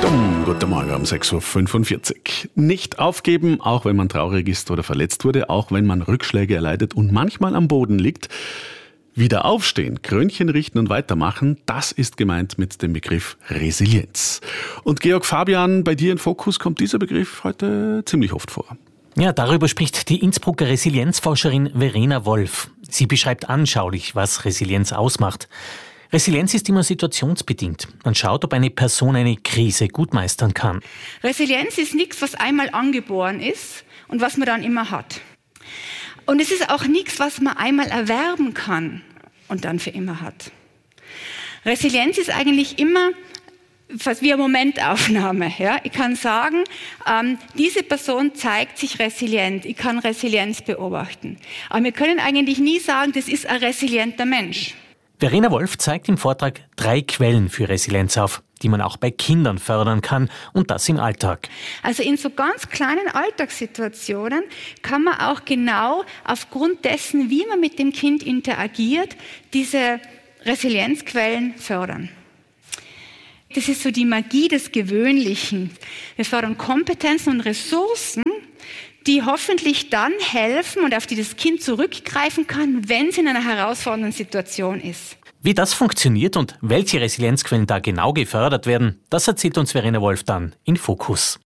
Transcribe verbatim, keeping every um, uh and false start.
Dumm, guten Morgen um sechs Uhr fünfundvierzig. Nicht aufgeben, auch wenn man traurig ist oder verletzt wurde, auch wenn man Rückschläge erleidet und manchmal am Boden liegt. Wieder aufstehen, Krönchen richten und weitermachen, das ist gemeint mit dem Begriff Resilienz. Und Georg Fabian, bei dir in Fokus kommt dieser Begriff heute ziemlich oft vor. Ja, darüber spricht die Innsbrucker Resilienzforscherin Verena Wolf. Sie beschreibt anschaulich, was Resilienz ausmacht. Resilienz ist immer situationsbedingt. Man schaut, ob eine Person eine Krise gut meistern kann. Resilienz ist nichts, was einmal angeboren ist und was man dann immer hat. Und es ist auch nichts, was man einmal erwerben kann und dann für immer hat. Resilienz ist eigentlich immer fast wie eine Momentaufnahme. Ja? Ich kann sagen, ähm, diese Person zeigt sich resilient. Ich kann Resilienz beobachten. Aber wir können eigentlich nie sagen, das ist ein resilienter Mensch. Verena Wolf zeigt im Vortrag drei Quellen für Resilienz auf, die man auch bei Kindern fördern kann, und das im Alltag. Also in so ganz kleinen Alltagssituationen kann man auch genau aufgrund dessen, wie man mit dem Kind interagiert, diese Resilienzquellen fördern. Das ist so die Magie des Gewöhnlichen. Wir fördern Kompetenzen und Ressourcen, die hoffentlich dann helfen und auf die das Kind zurückgreifen kann, wenn es in einer herausfordernden Situation ist. Wie das funktioniert und welche Resilienzquellen da genau gefördert werden, das erzählt uns Verena Wolf dann in Fokus.